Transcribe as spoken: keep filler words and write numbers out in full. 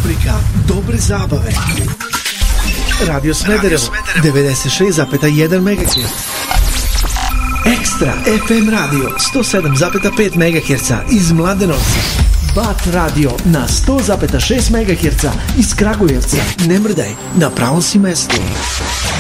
Rubrika Dobre zabave. Radio Smederevo devedeset šest zarez jedan megaherca. Ekstra ef em radio sto sedam zarez pet megaherca iz Mladenovca. Bat radio na sto zarez šest megaherca iz Kragujevca. Ne mrdaj, na pravom si mestu.